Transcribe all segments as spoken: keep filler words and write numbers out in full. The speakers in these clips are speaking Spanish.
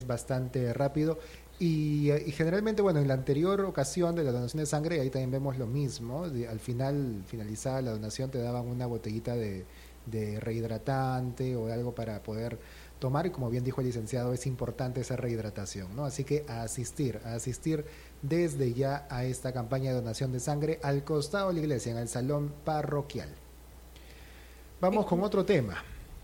bastante rápido. Y, y generalmente, bueno, en la anterior ocasión de la donación de sangre, ahí también vemos lo mismo. De, al final, finalizada la donación, te daban una botellita de, de rehidratante o algo para poder tomar. Y como bien dijo el licenciado, es importante esa rehidratación, ¿no? Así que a asistir, a asistir desde ya a esta campaña de donación de sangre al costado de la iglesia, en el salón parroquial. Vamos con otro tema.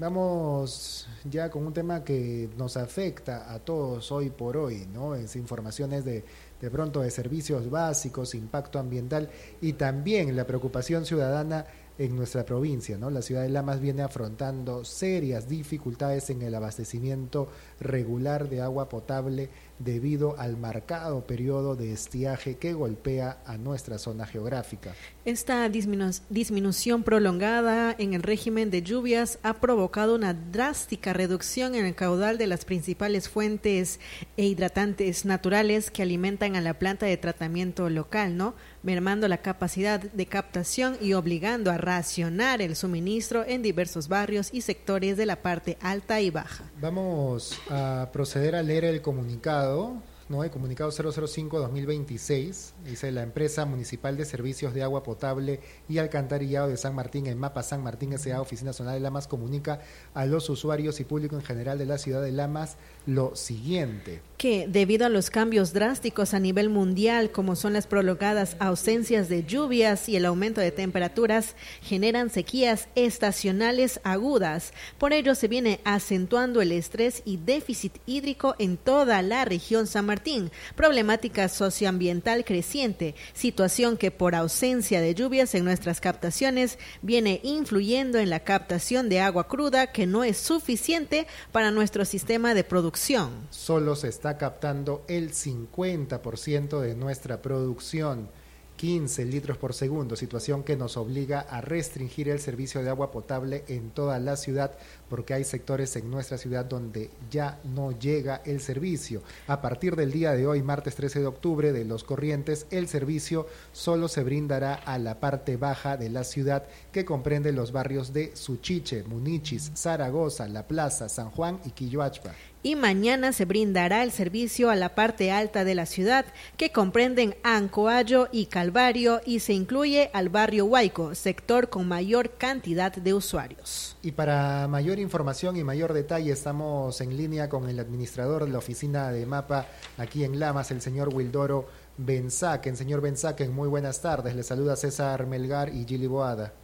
Vamos ya con un tema que nos afecta a todos hoy por hoy, ¿no? Es informaciones de, de pronto de servicios básicos, impacto ambiental y también la preocupación ciudadana en nuestra provincia, ¿no? La ciudad de Lamas viene afrontando serias dificultades en el abastecimiento regular de agua potable debido al marcado periodo de estiaje que golpea a nuestra zona geográfica. Esta disminu- disminución prolongada en el régimen de lluvias ha provocado una drástica reducción en el caudal de las principales fuentes e hidratantes naturales que alimentan a la planta de tratamiento local, ¿no? Mermando la capacidad de captación y obligando a racionar el suministro en diversos barrios y sectores de la parte alta y baja. Vamos a proceder a leer el comunicado, ¿no? El comunicado cero cero cinco guión dos mil veintiséis, dice: la empresa municipal de servicios de agua potable y alcantarillado de San Martín, en MAPA San Martín S A, Oficina Zonal de Lamas, comunica a los usuarios y público en general de la ciudad de Lamas lo siguiente: que debido a los cambios drásticos a nivel mundial, como son las prolongadas ausencias de lluvias y el aumento de temperaturas, generan sequías estacionales agudas. Por ello se viene acentuando el estrés y déficit hídrico en toda la región San Martín, problemática socioambiental creciente, situación que por ausencia de lluvias en nuestras captaciones viene influyendo en la captación de agua cruda, que no es suficiente para nuestro sistema de producción. Solo se está captando el cincuenta por ciento de nuestra producción, quince litros por segundo, situación que nos obliga a restringir el servicio de agua potable en toda la ciudad, porque hay sectores en nuestra ciudad donde ya no llega el servicio. A partir del día de hoy, martes trece de octubre, de Los Corrientes, el servicio solo se brindará a la parte baja de la ciudad, que comprende los barrios de Suchiche, Munichis, Zaragoza, La Plaza, San Juan y Quilloachpa. Y mañana se brindará el servicio a la parte alta de la ciudad, que comprenden Ancoallo y Calvario, y se incluye al barrio Huayco, sector con mayor cantidad de usuarios. Y para mayor información y mayor detalle, estamos en línea con el administrador de la oficina de MAPA aquí en Lamas, el señor Wildoro Benzaquen. Señor Benzaquen, muy buenas tardes. Le saluda César Melgar y Gili Boada.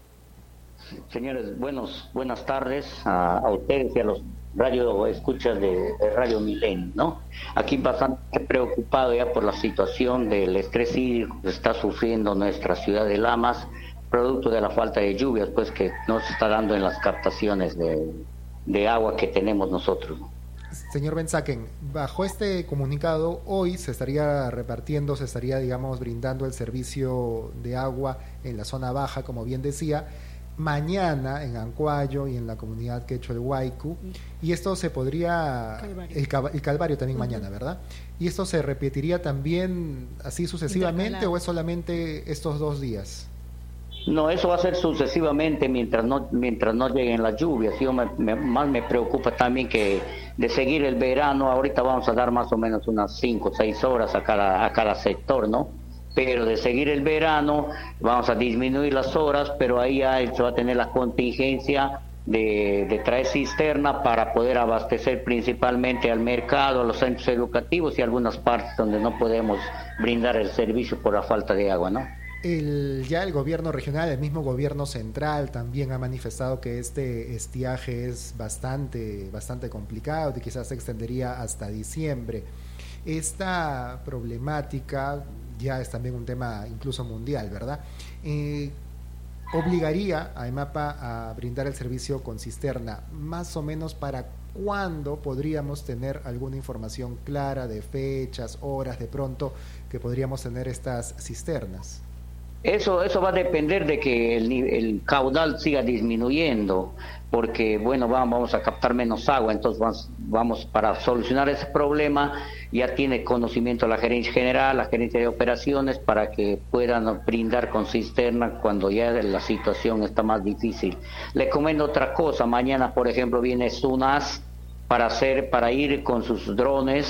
Señores, buenos, buenas tardes a, a ustedes y a los radio escuchas de, de Radio Milenio, ¿no? Aquí bastante preocupado ya por la situación del estrés hídrico que está sufriendo nuestra ciudad de Lamas, producto de la falta de lluvias, pues, que no se está dando en las captaciones de, de agua que tenemos nosotros. Señor Benzaquen, bajo este comunicado, hoy se estaría repartiendo, se estaría, digamos, brindando el servicio de agua en la zona baja, como bien decía, mañana en Ancoallo y en la comunidad quechua el Huaycu, y esto se podría, Calvario. El, el Calvario también uh-huh. mañana, ¿verdad? ¿Y esto se repetiría también así sucesivamente o es solamente estos dos días? No, eso va a ser sucesivamente mientras no mientras no lleguen las lluvias. Yo me, me, más me preocupa también que de seguir el verano, ahorita vamos a dar más o menos unas cinco o seis horas a cada, a cada sector, ¿no? Pero de seguir el verano vamos a disminuir las horas, pero ahí ya se va a tener la contingencia de, de traer cisterna para poder abastecer principalmente al mercado, a los centros educativos y algunas partes donde no podemos brindar el servicio por la falta de agua, ¿no? El, ya el gobierno regional, el mismo gobierno central también ha manifestado que este estiaje es bastante, bastante complicado y quizás se extendería hasta diciembre. Esta problemática ya es también un tema incluso mundial, ¿verdad? Eh, obligaría a EMAPA a brindar el servicio con cisterna. Más o menos, ¿para cuándo podríamos tener alguna información clara de fechas, horas, de pronto, que podríamos tener estas cisternas? Eso, eso va a depender de que el, el caudal siga disminuyendo, porque bueno, vamos a captar menos agua, entonces vamos, vamos para solucionar ese problema, ya tiene conocimiento la gerencia general, la gerencia de operaciones, para que puedan brindar con cisterna cuando ya la situación está más difícil. Le comento otra cosa: mañana, por ejemplo, viene SUNAS para hacer, para ir con sus drones